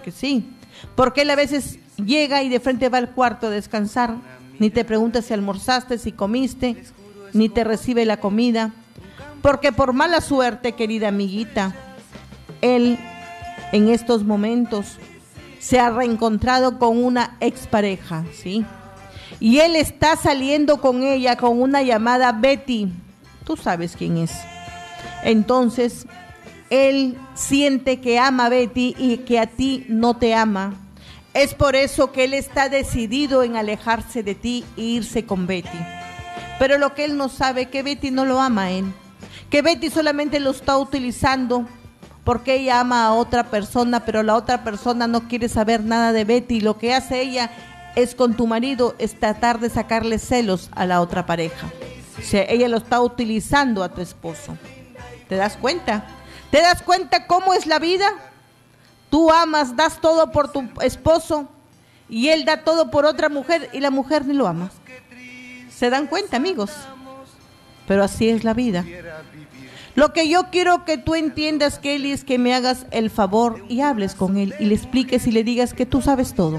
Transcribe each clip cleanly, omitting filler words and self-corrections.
que sí. Porque él a veces llega y de frente va al cuarto a descansar, ni te pregunta si almorzaste, si comiste, ni te recibe la comida. Porque por mala suerte, querida amiguita, él en estos momentos se ha reencontrado con una expareja, ¿sí? Y él está saliendo con ella con una llamada Betty. Tú sabes quién es. Entonces, él siente que ama a Betty y que a ti no te ama. Es por eso que él está decidido en alejarse de ti e irse con Betty. Pero lo que él no sabe es que Betty no lo ama a él. Que Betty solamente lo está utilizando porque ella ama a otra persona, pero la otra persona no quiere saber nada de Betty. Lo que hace ella es con tu marido es tratar de sacarle celos a la otra pareja. O sea, ella lo está utilizando a tu esposo. ¿Te das cuenta? ¿Te das cuenta cómo es la vida? Tú amas, das todo por tu esposo y él da todo por otra mujer y la mujer ni lo ama. ¿Se dan cuenta, amigos? Pero así es la vida. Lo que yo quiero que tú entiendas, Kelly, es que me hagas el favor y hables con él y le expliques y le digas que tú sabes todo.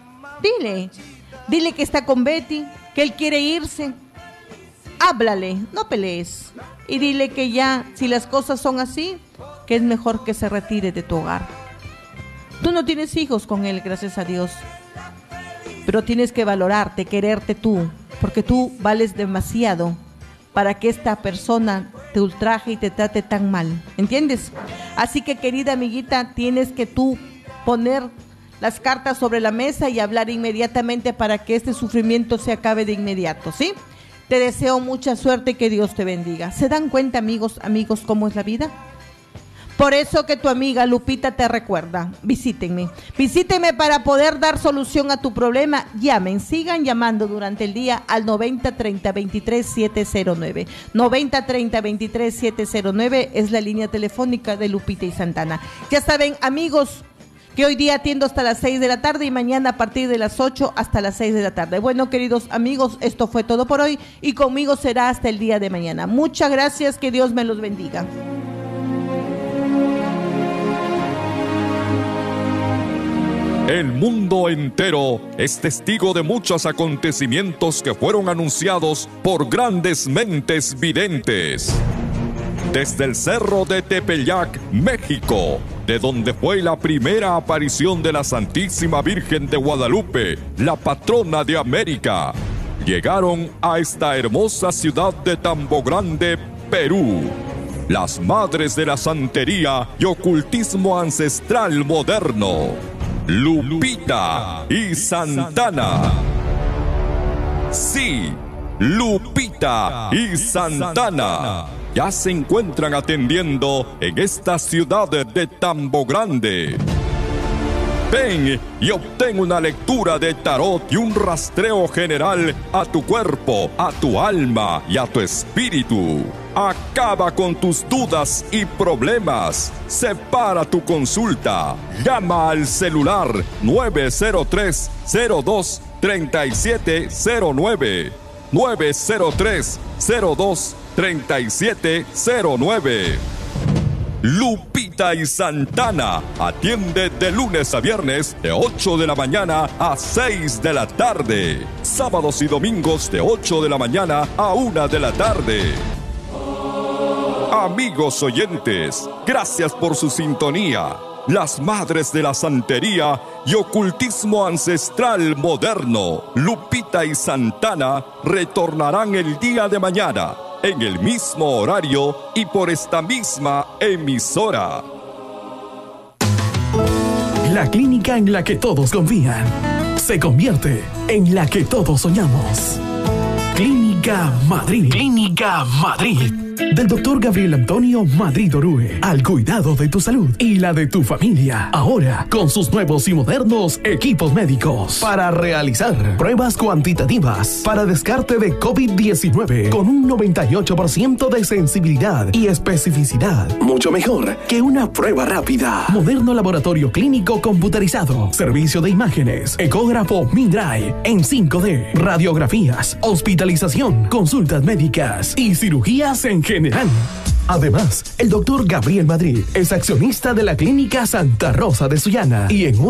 Dile que está con Betty, que él quiere irse. Háblale, no pelees. Y dile que ya, si las cosas son así, que es mejor que se retire de tu hogar. Tú no tienes hijos con él, gracias a Dios. Pero tienes que valorarte, quererte tú, porque tú vales demasiado para que esta persona te ultraje y te trate tan mal. ¿Entiendes? Así que, querida amiguita, tienes que tú poner las cartas sobre la mesa y hablar inmediatamente para que este sufrimiento se acabe de inmediato, ¿sí? Te deseo mucha suerte y que Dios te bendiga. ¿Se dan cuenta, amigos, cómo es la vida? Por eso que tu amiga Lupita te recuerda, visítenme para poder dar solución a tu problema. Llamen, sigan llamando durante el día al 90 30 23 709. 90 30 23 709 es la línea telefónica de Lupita y Santana. Ya saben, amigos, que hoy día atiendo hasta las 6 de la tarde y mañana a partir de las 8 hasta las 6 de la tarde. Bueno, queridos amigos, esto fue todo por hoy y conmigo será hasta el día de mañana. Muchas gracias, que Dios me los bendiga. El mundo entero es testigo de muchos acontecimientos que fueron anunciados por grandes mentes videntes. Desde el cerro de Tepeyac, México, de donde fue la primera aparición de la Santísima Virgen de Guadalupe, la patrona de América, llegaron a esta hermosa ciudad de Tambo Grande, Perú, las madres de la santería y ocultismo ancestral moderno, Lupita y Santana. Sí, Lupita y Santana ya se encuentran atendiendo en esta ciudad de Tambo Grande. Ven y obtén una lectura de tarot y un rastreo general a tu cuerpo, a tu alma y a tu espíritu. Acaba con tus dudas y problemas. Separa tu consulta. Llama al celular 903-02-3709. 903-02-3709. Lupita y Santana atiende de lunes a viernes de 8 de la mañana a 6 de la tarde. Sábados y domingos de 8 de la mañana a 1 de la tarde. Amigos oyentes, gracias por su sintonía. Las madres de la santería y ocultismo ancestral moderno, Lupita y Santana, retornarán el día de mañana, en el mismo horario y por esta misma emisora. La clínica en la que todos confían se convierte en la que todos soñamos. Clínica Madrid. Clínica Madrid. Del doctor Gabriel Antonio Madrid Orue, al cuidado de tu salud y la de tu familia. Ahora, con sus nuevos y modernos equipos médicos para realizar pruebas cuantitativas para descarte de COVID-19 con un 98% de sensibilidad y especificidad. Mucho mejor que una prueba rápida. Moderno laboratorio clínico computarizado. Servicio de imágenes. Ecógrafo Mindray en 5D. Radiografías. Hospitalización. Consultas médicas y cirugías en general. Además, el doctor Gabriel Madrid es accionista de la Clínica Santa Rosa de Sullana y en